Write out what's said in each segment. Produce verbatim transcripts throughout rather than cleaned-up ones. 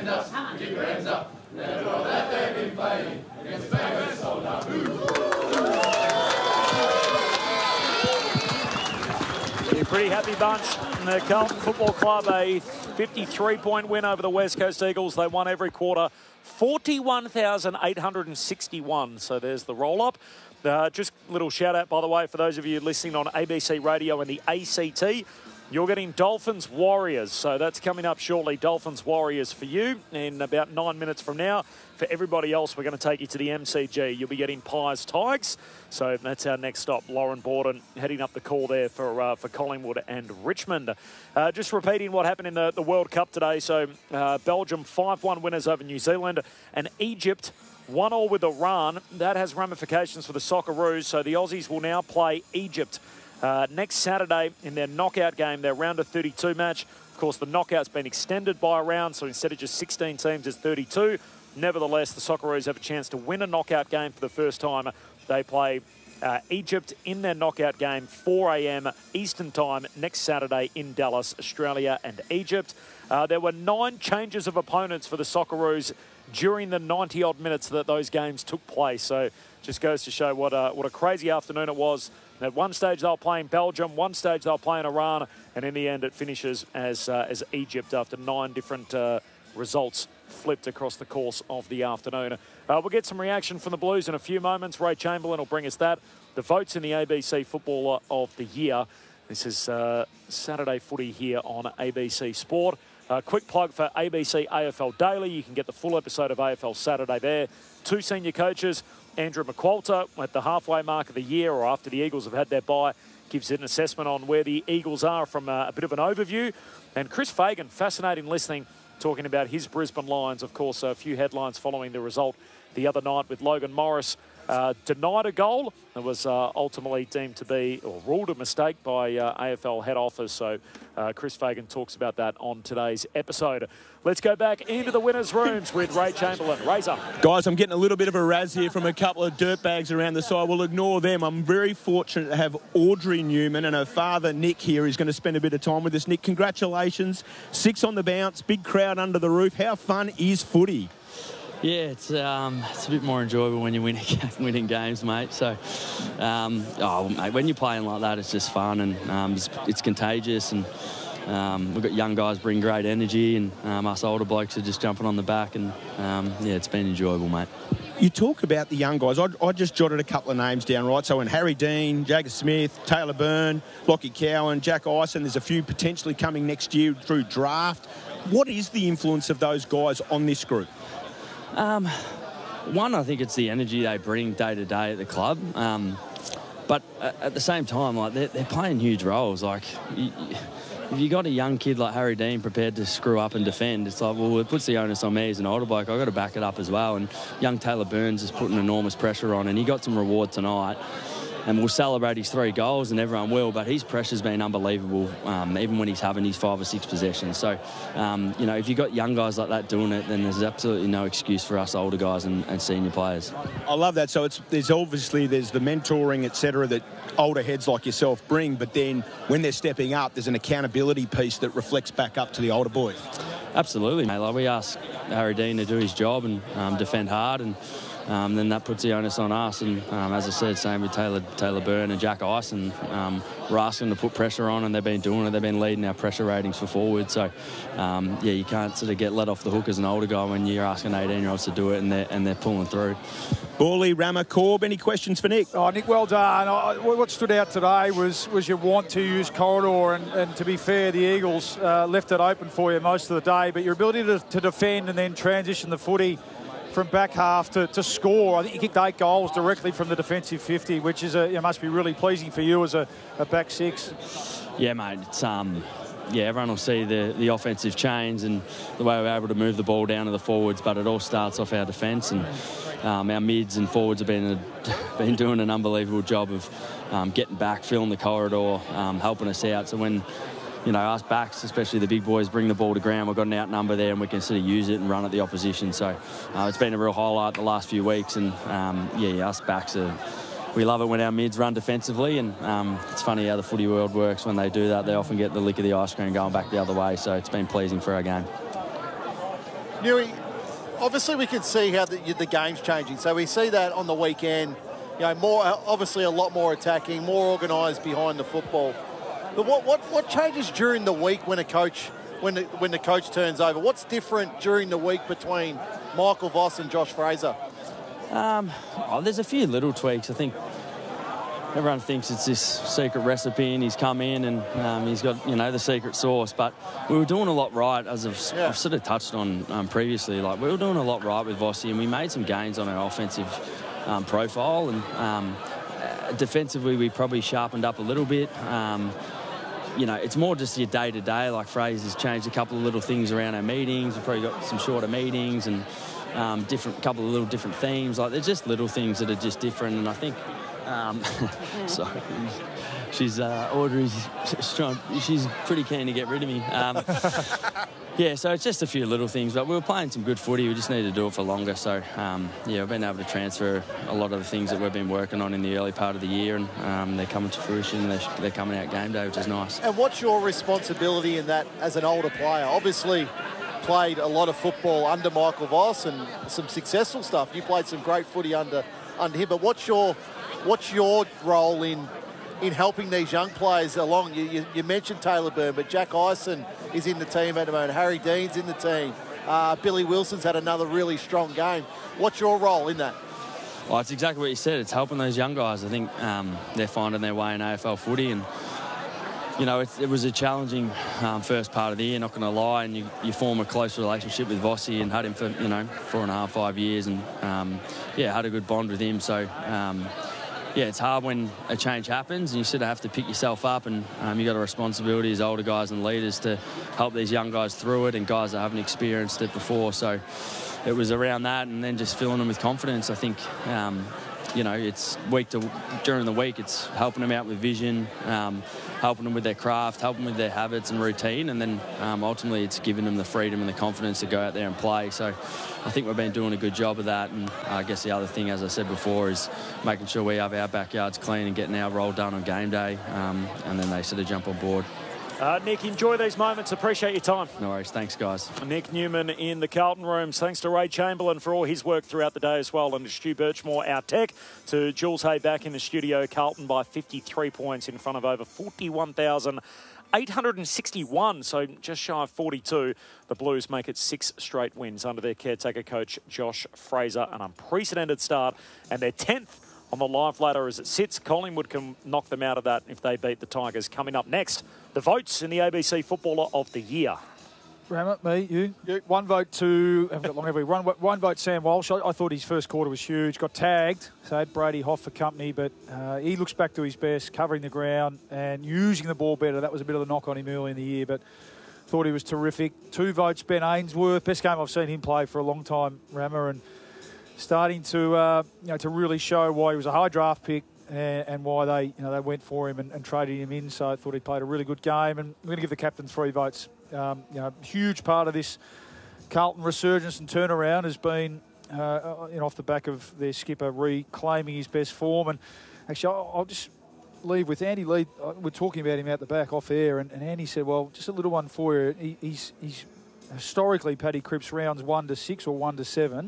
You're a pretty happy bunch. And the Carlton Football Club, a fifty-three point win over the West Coast Eagles. They won every quarter, forty-one thousand eight hundred sixty-one. So there's the roll-up. Uh, just a little shout-out, by the way, for those of you listening on A B C Radio and the A C T. You're getting Dolphins Warriors, so that's coming up shortly. Dolphins Warriors for you in about nine minutes from now. For everybody else, we're going to take you to the M C G. You'll be getting Pies Tigers, so that's our next stop. Lauren Borden heading up the call there for uh, for Collingwood and Richmond. Uh, just repeating what happened in the, the World Cup today. So uh, Belgium five one winners over New Zealand, and Egypt one all with Iran. That has ramifications for the Socceroos, so the Aussies will now play Egypt Uh, next Saturday in their knockout game, their round of thirty-two match. Of course, the knockout's been extended by a round, so instead of just sixteen teams, it's thirty-two. Nevertheless, the Socceroos have a chance to win a knockout game for the first time. They play uh, Egypt in their knockout game, four a m Eastern Time, next Saturday in Dallas, Australia and Egypt. Uh, there were nine changes of opponents for the Socceroos during the ninety-odd minutes that those games took place. So just goes to show what a, what a crazy afternoon it was. At one stage, they were playing Belgium. One stage, they were playing Iran. And in the end, it finishes as uh, as Egypt after nine different uh, results flipped across the course of the afternoon. Uh, we'll get some reaction from the Blues in a few moments. Ray Chamberlain will bring us that. The votes in the A B C Footballer of the Year. This is uh, Saturday footy here on A B C Sport. Uh, quick plug for A B C A F L Daily. You can get the full episode of A F L Saturday there. Two senior coaches. Andrew McQualter at the halfway mark of the year, or after the Eagles have had their bye, gives it an assessment on where the Eagles are from a, a bit of an overview. And Chris Fagan, fascinating listening, talking about his Brisbane Lions. Of course, a few headlines following the result the other night with Logan Morris uh, denied a goal. It was uh, ultimately deemed to be, or ruled a mistake by uh, A F L head office. So uh, Chris Fagan talks about that on today's episode. Let's go back into the winners' rooms with Ray Chamberlain. Razor. Guys, I'm getting a little bit of a razz here from a couple of dirtbags around the side. We'll ignore them. I'm very fortunate to have Audrey Newman and her father, Nick, here, who's going to spend a bit of time with us. Nick, congratulations. Six on the bounce, big crowd under the roof. How fun is footy? Yeah, it's um, it's a bit more enjoyable when you're winning, winning games, mate. So, um, oh, mate, when you're playing like that, it's just fun and um, it's, it's contagious. And um, we've got young guys bring great energy, and um, us older blokes are just jumping on the back. And um, yeah, it's been enjoyable, mate. You talk about the young guys. I, I just jotted a couple of names down, right? So, when Harry Dean, Jagger Smith, Taylor Byrne, Lockie Cowan, Jack Ison, there's a few potentially coming next year through draft. What is the influence of those guys on this group? Um, one, I think it's the energy they bring day to day at the club. Um, but at the same time, like they're, they're playing huge roles. Like, you, if you got a young kid like Harry Dean prepared to screw up and defend, it's like, well, it puts the onus on me as an older bloke. I've got to back it up as well. And young Taylor Burns is putting enormous pressure on, and he got some reward tonight. And we'll celebrate his three goals, and everyone will, but his pressure's been unbelievable, um, even when he's having his five or six possessions. So, um, you know, if you've got young guys like that doing it, then there's absolutely no excuse for us older guys and, and senior players. I love that. So it's there's obviously there's the mentoring, et cetera, that older heads like yourself bring, but then when they're stepping up, there's an accountability piece that reflects back up to the older boys. Absolutely, mate. Like, we ask Harry Dean to do his job and um, defend hard, and Um, then that puts the onus on us. And um, as I said, same with Taylor Taylor Byrne and Jack Ison. Um, we're asking them to put pressure on, and they've been doing it. They've been leading our pressure ratings for forward. So, um, yeah, you can't sort of get let off the hook as an older guy when you're asking eighteen-year-olds to do it, and they're, and they're pulling through. Borley, Rammer, Corb, any questions for Nick? Oh, Nick, well done. I, what stood out today was was your want to use corridor, and, and to be fair, the Eagles uh, left it open for you most of the day, but your ability to, to defend and then transition the footy from back half to, to score. I think you kicked eight goals directly from the defensive fifty, which is a, it must be really pleasing for you as a, a back six. Yeah, mate. It's um, yeah, everyone will see the the offensive change and the way we're able to move the ball down to the forwards, but it all starts off our defence, and um, our mids and forwards have been a, been doing an unbelievable job of um, getting back, filling the corridor, um, helping us out. So when you know, us backs, especially the big boys, bring the ball to ground, we've got an outnumber there and we can sort of use it and run at the opposition. So uh, it's been a real highlight the last few weeks. And, um, yeah, us backs, are, we love it when our mids run defensively. And um, it's funny how the footy world works. When they do that, they often get the lick of the ice cream going back the other way. So it's been pleasing for our game. Newey, obviously we can see how the, the game's changing. So we see that on the weekend, you know, more obviously a lot more attacking, more organised behind the football. But what, what, what changes during the week when a coach when the, when the coach turns over? What's different during the week between Michael Voss and Josh Fraser? Um, oh, there's a few little tweaks. I think everyone thinks it's this secret recipe and he's come in and um, he's got, you know, the secret sauce. But we were doing a lot right, as I've, yeah. I've sort of touched on um, previously. Like, we were doing a lot right with Vossi, and we made some gains on our offensive um, profile. And um, defensively, we probably sharpened up a little bit. Um, you know, it's more just your day-to-day. Like, Fraser's changed a couple of little things around our meetings. We've probably got some shorter meetings and um, different couple of little different themes. Like, they're just little things that are just different. And I think, um, sorry, she's uh, Audrey's strong. She's pretty keen to get rid of me. Um, yeah, so it's just a few little things. But we were playing some good footy. We just needed to do it for longer. So, um, yeah, we've been able to transfer a lot of the things that we've been working on in the early part of the year, and um, they're coming to fruition. They're, they're coming out game day, which is nice. And what's your responsibility in that as an older player? Obviously, played a lot of football under Michael Voss and some successful stuff. You played some great footy under under him. But what's your what's your role in in helping these young players along? You, you, you mentioned Taylor Byrne, but Jack Ison is in the team at the moment. Harry Dean's in the team. Uh, Billy Wilson's had another really strong game. What's your role in that? Well, it's exactly what you said. It's helping those young guys. I think um, they're finding their way in A F L footy, and you know, it, it was a challenging um, first part of the year, not going to lie, and you, you form a close relationship with Vossi and had him for, you know, four and a half, five years, and, um, yeah, had a good bond with him. So, um, yeah, it's hard when a change happens and you sort of have to pick yourself up, and um, you've got a responsibility as older guys and leaders to help these young guys through it and guys that haven't experienced it before. So it was around that, and then just filling them with confidence. I think, um, you know, it's week to during the week, it's helping them out with vision, um, helping them with their craft, helping them with their habits and routine, and then um, ultimately it's giving them the freedom and the confidence to go out there and play. So I think we've been doing a good job of that, and I guess the other thing, as I said before, is making sure we have our backyards clean and getting our role done on game day, um, and then they sort of jump on board. Uh, Nick, enjoy these moments. Appreciate your time. No worries. Thanks, guys. Nick Newman in the Carlton rooms. Thanks to Ray Chamberlain for all his work throughout the day as well, and to Stu Birchmore, our tech, to Jules Hay back in the studio. Carlton by fifty-three points in front of over forty-one thousand eight hundred sixty-one, so just shy of forty-two. The Blues make it six straight wins under their caretaker coach, Josh Fraser. An unprecedented start, and they're tenth on the live ladder as it sits. Collingwood can knock them out of that if they beat the Tigers. Coming up next, the votes in the A B C Footballer of the Year. Rammer, me, you. you. One vote to, haven't got long, have we? One, one vote Sam Walsh. I, I thought his first quarter was huge. Got tagged, so had Brady Hoff for company, but uh, he looks back to his best, covering the ground and using the ball better. That was a bit of a knock on him early in the year, but thought he was terrific. Two votes, Ben Ainsworth. Best game I've seen him play for a long time, Rammer, and starting to uh, you know to really show why he was a high draft pick and, and why they you know they went for him and, and traded him in. So I thought he played a really good game, and I'm going to give the captain three votes. Um, you know, huge part of this Carlton resurgence and turnaround has been uh, you know off the back of their skipper reclaiming his best form. And actually, I'll, I'll just leave with Andy Lee. We're talking about him out the back off air, and, and Andy said, "Well, just a little one for you. He, he's he's historically Paddy Cripps rounds one to six or one to seven."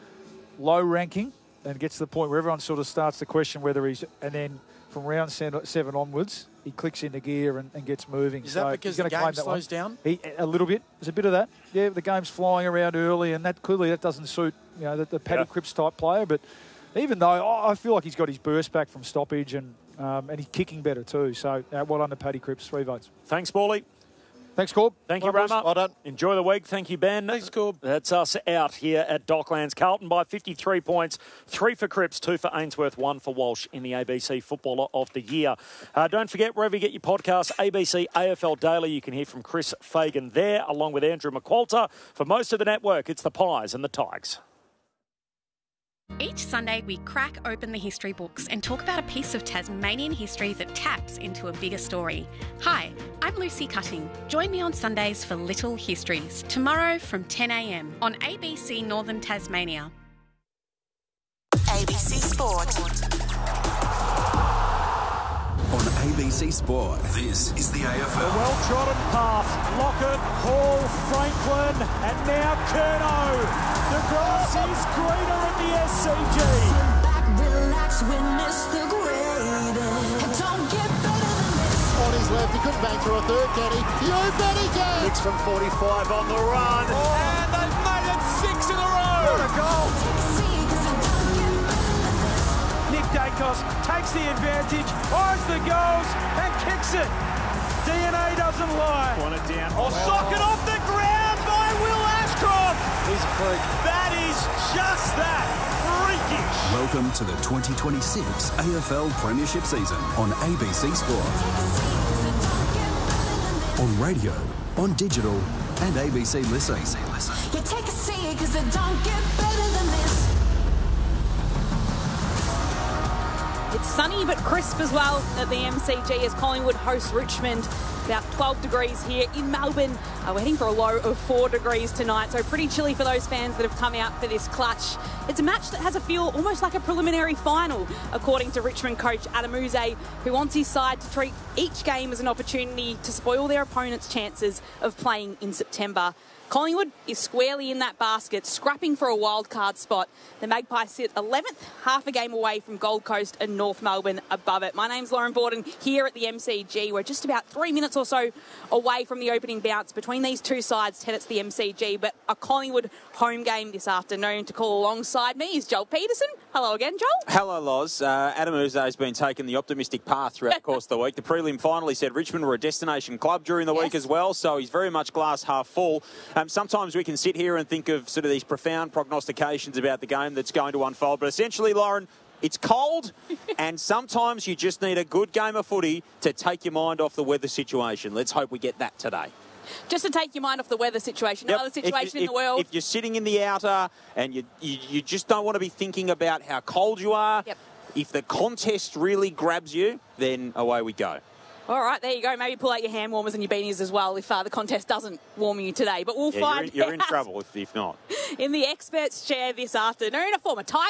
Low ranking, and gets to the point where everyone sort of starts to question whether he's, and then from round seven onwards, he clicks into gear and, and gets moving. Is that so because the game slows down? He, a little bit. There's a bit of that. Yeah, the game's flying around early, and that clearly that doesn't suit you know the, the Paddy yeah. Cripps type player. But even though oh, I feel like he's got his burst back from stoppage, and um, and he's kicking better too. So uh, well done to Paddy Cripps. Three votes. Thanks, Paulie. Thanks, Corb. Thank you, Rama. Well done. Enjoy the week. Thank you, Ben. Thanks, Corb. That's us out here at Docklands. Carlton by fifty-three points. Three for Cripps, two for Ainsworth, one for Walsh in the A B C Footballer of the Year. Uh, don't forget, wherever you get your podcast, A B C A F L Daily, you can hear from Chris Fagan there, along with Andrew McQualter. For most of the network, it's the Pies and the Tigers. Each Sunday, we crack open the history books and talk about a piece of Tasmanian history that taps into a bigger story. Hi, I'm Lucy Cutting. Join me on Sundays for Little Histories, tomorrow from ten a m on A B C Northern Tasmania. A B C Sport. on A B C Sport. This is the A F L. A well-trodden path. Lockett, Hall, Franklin, and now Curnow. The grass is greener at the S C G. Sit back, relax, witness the greatest. Don't get better than this. On his left, he couldn't bang through a third, can he? You bet he can! Hits from forty-five on the run. Oh. And they've made it six in a row. What a goal! Take a seat, 'cause it don't get better than this. Nick Dacos takes the advantage, eyes the goals, and kicks it. D N A doesn't lie. Want it down. Oh, sock it off the ground by Will Ashcroft. He's a freak. That is just that. Freakish. Welcome to the twenty twenty-six A F L Premiership season on A B C Sport. Take a seat, 'cause it don't get better than this. On radio, on digital, and A B C Listen. A B C Listen. You take a seat, 'cause it don't get better than this. It's sunny but crisp as well at the M C G as Collingwood hosts Richmond. About twelve degrees here in Melbourne. Uh, we're heading for a low of four degrees tonight, so pretty chilly for those fans that have come out for this clutch. It's a match that has a feel almost like a preliminary final, according to Richmond coach Adam Uze, who wants his side to treat each game as an opportunity to spoil their opponent's chances of playing in September. Collingwood is squarely in that basket, scrapping for a wildcard spot. The Magpies sit eleventh, half a game away from Gold Coast and North Melbourne above it. My name's Lauren Borden here at the M C G. We're just about three minutes or so away from the opening bounce between these two sides, headed to the M C G, but a Collingwood home game this afternoon. To call alongside me is Joel Peterson. Hello again, Joel. Hello, Loz. Uh, Adam Uze has been taking the optimistic path throughout the course of the week. The prelim finally said Richmond were a destination club during the yes. week as well, so he's very much glass half full. Um, sometimes we can sit here and think of sort of these profound prognostications about the game that's going to unfold, but essentially, Lauren, it's cold, and sometimes you just need a good game of footy to take your mind off the weather situation. Let's hope we get that today. Just to take your mind off the weather situation, no yep. other situation if, in if, the world. If you're sitting in the outer and you, you, you just don't want to be thinking about how cold you are, yep. if the contest really grabs you, then away we go. All right, there you go. Maybe pull out your hand warmers and your beanies as well if uh, the contest doesn't warm you today. But we'll yeah, find you're in, you're out. in trouble if, if not. In the experts' chair this afternoon, a former Tiger